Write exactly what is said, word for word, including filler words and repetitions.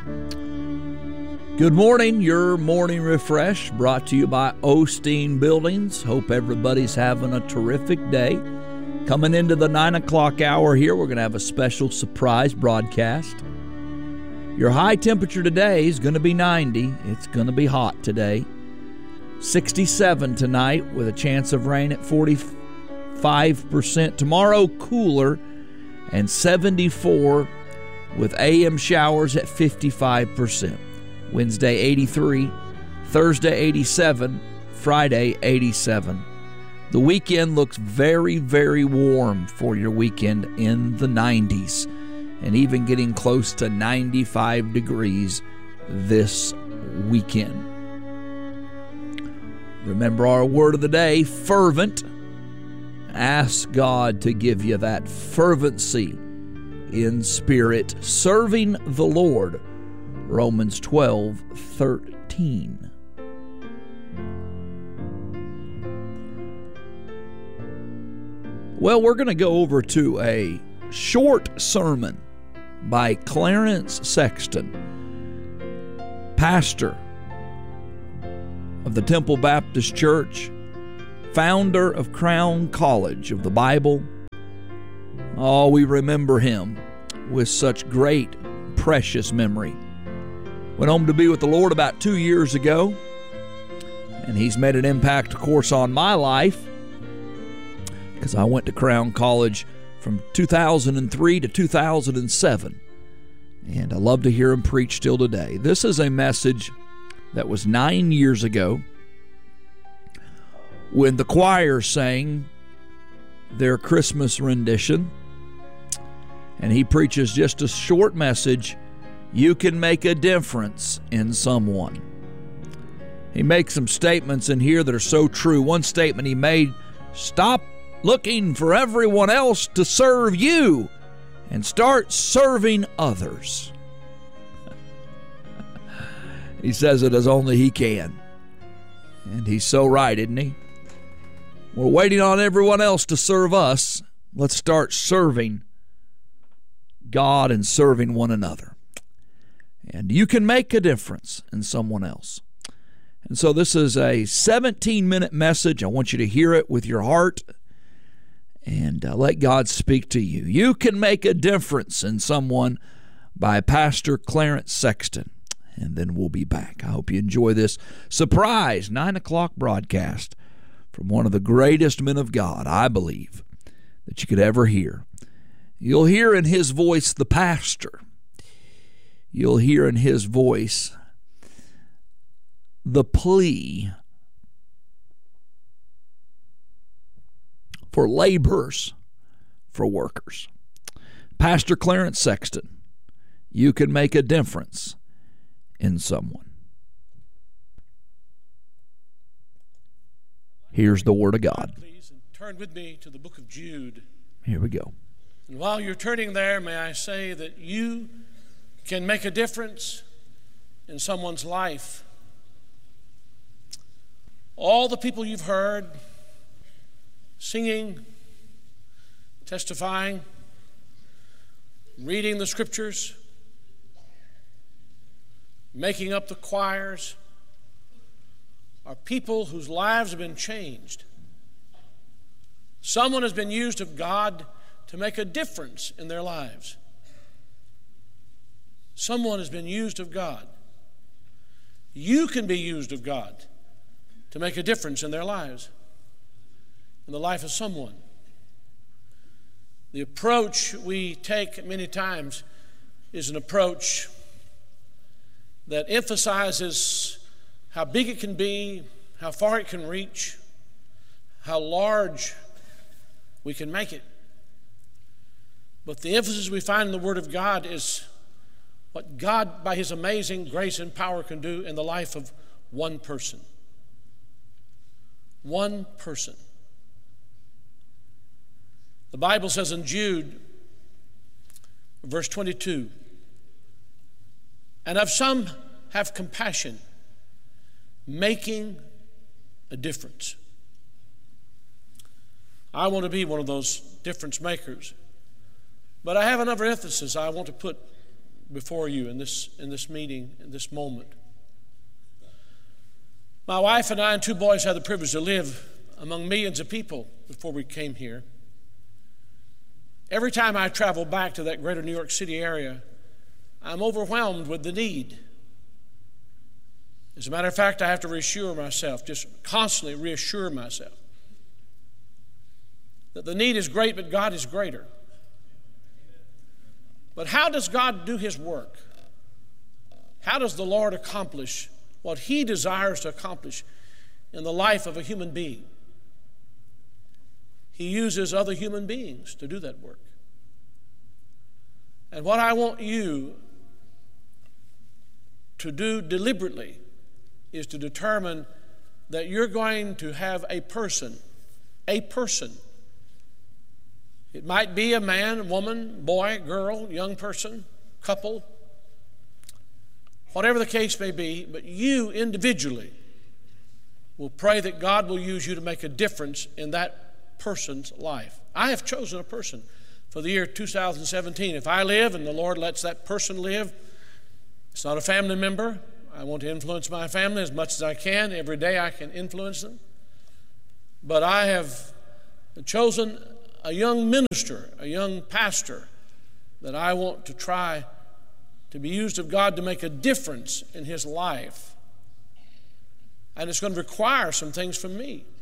Good morning, your morning refresh brought to you by Osteen Buildings. Hope everybody's having a terrific day. Coming into the nine o'clock hour here, we're going to have a special surprise broadcast. Your high temperature today is going to be ninety. It's going to be hot today. sixty-seven tonight with a chance of rain at forty-five percent. Tomorrow, cooler and seventy-four with A M showers at fifty-five percent. Wednesday, eighty-three. Thursday, eighty-seven. Friday, eighty-seven. The weekend looks very, very warm for your weekend in the nineties and even getting close to ninety-five degrees this weekend. Remember our word of the day, fervent. Ask God to give you that fervency in spirit, serving the Lord. Romans twelve thirteen. Well, we're going to go over to a short sermon by Clarence Sexton, pastor of the Temple Baptist Church, founder of Crown College of the Bible. Oh, we remember him with such great, precious memory. Went home to be with the Lord about two years ago, and he's made an impact, of course, on my life because I went to Crown College from two thousand three to two thousand seven, and I love to hear him preach still today. This is a message that was nine years ago when the choir sang their Christmas rendition, and he preaches just a short message. You can make a difference in someone. He makes some statements in here that are so true. One statement he made, stop looking for everyone else to serve you and start serving others. He says it as only he can. And he's so right, isn't he? We're waiting on everyone else to serve us. Let's start serving God and serving one another. And you can make a difference in someone else. And so this is a seventeen-minute message. I want you to hear it with your heart and uh, let God speak to you. You can make a difference in someone by Pastor Clarence Sexton. And then we'll be back. I hope you enjoy this surprise nine o'clock broadcast from one of the greatest men of God, I believe, that you could ever hear. You'll hear in his voice the pastor. You'll hear in his voice the plea for laborers, for workers. Pastor Clarence Sexton, you can make a difference in someone. Here's the Word of God. Please, and turn with me to the book of Jude. Here we go. And while you're turning there, may I say that you can make a difference in someone's life. All the people you've heard singing, testifying, reading the scriptures, making up the choirs, are people whose lives have been changed. Someone has been used of God to make a difference in their lives. Someone has been used of God. You can be used of God to make a difference in their lives, in the life of someone. The approach we take many times is an approach that emphasizes how big it can be, how far it can reach, how large we can make it. But the emphasis we find in the Word of God is what God, by His amazing grace and power, can do in the life of one person. One person. The Bible says in Jude, verse twenty-two, and of some have compassion, making a difference. I want to be one of those difference makers. But I have another emphasis I want to put before you in this, in this meeting, in this moment. My wife and I and two boys had the privilege to live among millions of people before we came here. Every time I travel back to that greater New York City area, I'm overwhelmed with the need. As a matter of fact, I have to reassure myself, just constantly reassure myself, that the need is great, but God is greater. But how does God do His work? How does the Lord accomplish what He desires to accomplish in the life of a human being? He uses other human beings to do that work. And what I want you to do deliberately is to determine that you're going to have a person, a person. It might be a man, woman, boy, girl, young person, couple, whatever the case may be, but you individually will pray that God will use you to make a difference in that person's life. I have chosen a person for the year two thousand seventeen. If I live and the Lord lets that person live, it's not a family member. I want to influence my family as much as I can. Every day I can influence them. But I have chosen a young minister, a young pastor, that I want to try to be used of God to make a difference in his life. And it's going to require some things from me.